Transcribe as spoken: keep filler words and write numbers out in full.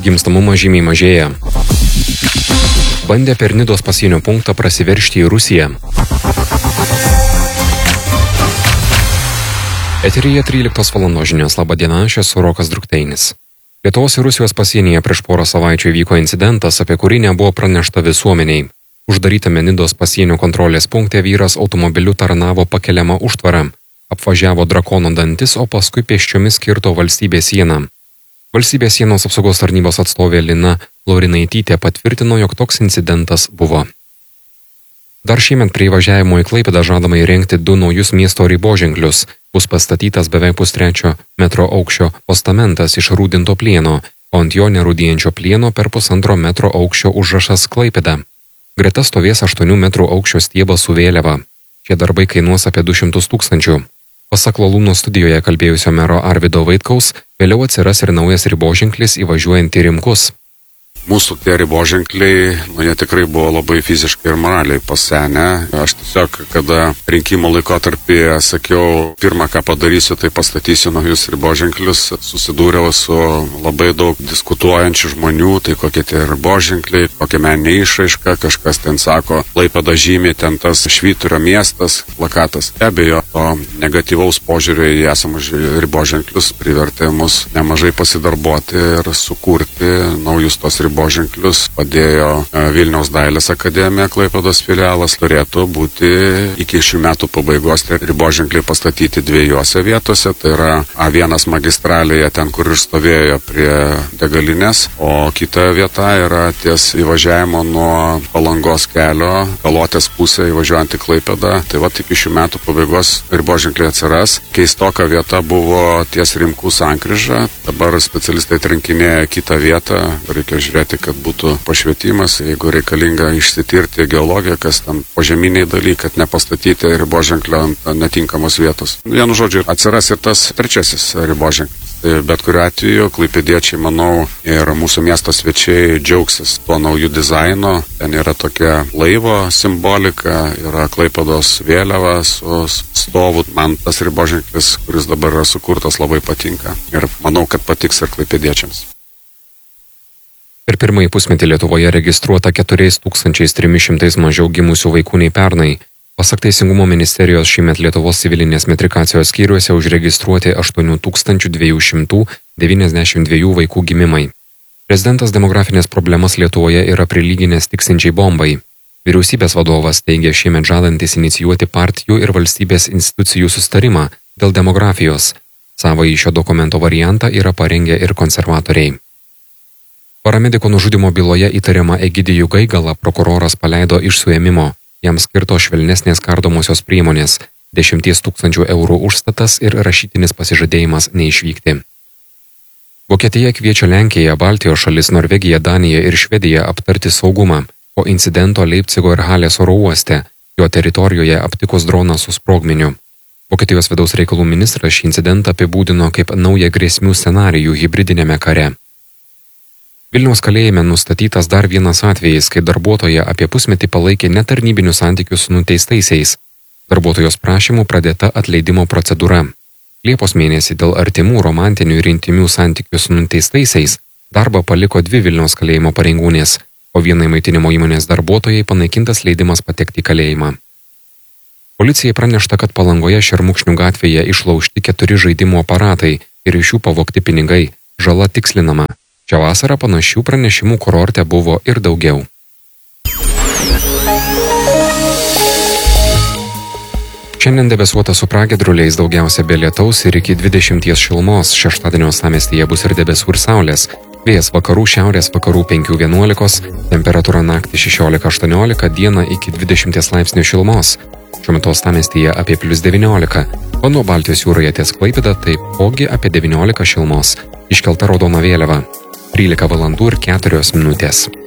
Gimstamumas žymiai mažėja. Bandė per Nidos pasienio punktą prasiveržti į Rusiją. Eteryje tryliktos valandos žinios. Labą dieną, aš esu Rokas Drukteinis. Lietuvos ir Rusijos pasienyje prieš porą savaičių įvyko incidentas, apie kurį nebuvo pranešta visuomeniai. Uždarytame Nidos pasienio kontrolės punkte vyras automobiliu tarnavo pakeliamą užtvarą, apvažiavo drakono dantis, o paskui pėsčiomis kirto valstybės sieną. Valstybės sienos apsaugos tarnybos atstovė Lina Laurinaitytė patvirtino, jog toks incidentas buvo. Dar šiemet prie įvažiavimo į Klaipėdą žadama įrengti du naujus miesto riboženklius. Bus pastatytas beveik pustrečio metro aukščio postamentas iš rūdinto plieno, o ant jo nerūdijančio plieno per pusantro metro aukščio užrašas Klaipėda. Greta stovės aštuonių metrų aukščio stiebas su vėliava. Šie darbai kainuos apie du šimtus tūkstančių. Pasak Lalūno studijoje kalbėjusio mero Arvydo Vaitkaus, vėliau atsiras ir naujas riboženklis įvažiuojant į Rimkus. Mūsų tie riboženkliai, nu, jie tikrai buvo labai fiziškai ir moraliai pasenę. Aš tiesiog, kada rinkimų laikotarpyje sakiau, pirmą, ką padarysiu, tai pastatysiu naujus riboženklius, susidūriau su labai daug diskutuojančių žmonių, tai kokie tie riboženkliai, kokia meninė išraiška, kažkas ten sako, Klaipėda žymi, ten tas Švyturio miestas, plakatas. Be abejo, to negatyvaus požiūrio į esamus riboženklius privertė mus nemažai pasidarbuoti ir sukurti naujus tos riboženklius. Riboženklius padėjo Vilniaus dailės akademija, Klaipėdos filialas, turėtų būti iki šių metų pabaigos riboženkliai pastatyti dviejose vietose, tai yra A vienas magistralėje, ten kur ir stovėjo prie degalinės, o kita vieta yra ties įvažiavimo nuo Palangos kelio, Kalotės pusė įvažiuojant į Klaipėdą, tai va iki šių metų pabaigos riboženkliai atsiras. Keistoka vieta buvo ties Rimkų sankryža, dabar specialistai atrinkinėja kitą vietą, reikia žiūrėti, kad būtų pašvietimas, jeigu reikalinga išsitirti geologiją, kas tam požeminiai dalykai, kad nepastatyti riboženklio ant netinkamos vietos. Vienu žodžiu, atsiras ir tas trečiasis riboženklis. Bet kuriuo atveju, klaipėdiečiai, manau, ir mūsų miesto svečiai džiaugsis tuo naujų dizaino. Ten yra tokia laivo simbolika, yra Klaipėdos vėliava su stovu. Man tas riboženklis, kuris dabar yra sukurtas, labai patinka. Ir manau, kad patiks ir klaipėdiečiams. Per pirmąjį pusmetį Lietuvoje registruota keturiais tūkstančiais trimis šimtais mažiau gimusių vaikų nei pernai. Pasak Teisingumo ministerijos, šįmet Lietuvos civilinės metrikacijos skyriuose užregistruoti aštuonių tūkstančių dviejų šimtų devyniasdešimt dviejų vaikų gimimai. Prezidentas demografinės problemas Lietuvoje yra prilyginęs tiksinčiai bombai. Vyriausybės vadovas teigia šiemet žadantis inicijuoti partijų ir valstybės institucijų sustarimą dėl demografijos. Savąjį šio dokumento variantą yra parengę ir konservatoriai. Paramediko nužudimo byloje įtariamą Egidijų Gaigalą prokuroras paleido iš suėmimo. Jam skirto švelnesnės kardomosios priemonės, dešimties tūkstančių eurų užstatas ir rašytinis pasižadėjimas neišvykti. Vokietija kviečia Lenkiją, Baltijos šalis, Norvegiją, Daniją ir Švediją aptarti saugumą po incidento Leipcigo ir Halės oro uoste. Jo teritorijoje aptikus droną su sprogmeniu. Vokietijos vidaus reikalų ministras šį incidentą apibūdino kaip naują grėsmių scenarijų hibridinėme kare. Vilniaus kalėjime nustatytas dar vienas atvejis, kai darbuotoja apie pusmetį palaikė netarnybinius santykius su nuteistaisiais. Darbuotojos prašymų pradėta atleidimo procedūra. Liepos mėnesį dėl artimų romantinių ir intymių santykių su nuteistaisiais darbą paliko dvi Vilniaus kalėjimo pareigūnės, o vienai maitinimo įmonės darbuotojai panaikintas leidimas patekti į kalėjimą. Policijai pranešta, kad Palangoje Šermukšnių gatvėje išlaužti keturi žaidimų aparatai ir iš jų pavogti pinigai, žala tikslinama. Šią vasarą panašių pranešimų kurorte buvo ir daugiau. Šiandien debesuota su pragiedruliais, daugiausia be lietaus ir iki dvidešimties šilumos. Šeštadienio uostamiestyje bus ir debesų ir saulės. Vėjas vakarų šiaurės vakarų penki vienuolikos, temperatūra naktį šešiolika aštuoniolika, dieną iki dvidešimties laipsnių šilumos. Šiuo metu uostamiestyje apie plius devyniolika, o nuo Baltijos jūroje ties Klaipėda taipogi apie devyniolika šilumos. Iškelta raudona vėliava. trylika valandų ir keturios minutės.